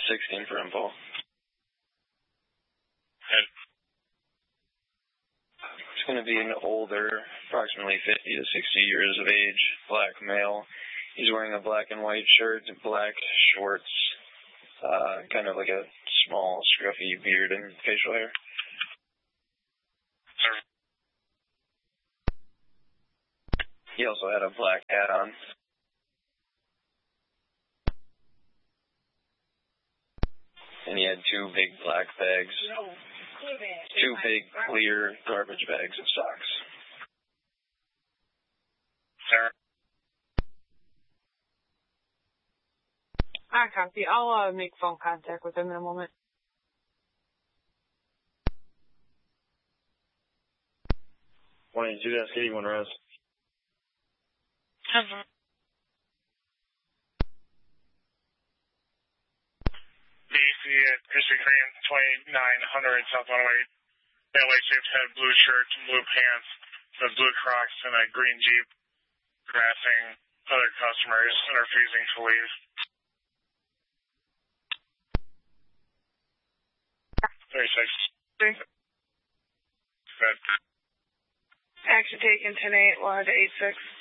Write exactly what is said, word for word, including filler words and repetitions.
sixteen for info. It's going to be an older, approximately fifty to sixty years of age, black male. He's wearing a black and white shirt, black shorts, uh, kind of like a small, scruffy beard and facial hair. He also had a black hat on. And he had two big black bags. Two big clear garbage bags of socks. Sir? I copy. I'll uh, make phone contact with him in a moment. one eighty-two dash eighty-one, Rose. Uh-huh. B C at Krispy Kreme, twenty-nine hundred South one oh eight. That white suit had blue shirt, blue pants, the blue Crocs, and a green Jeep, harassing other customers and refusing to leave. thirty-six. Good. Action taken, ten eight, one to eight six.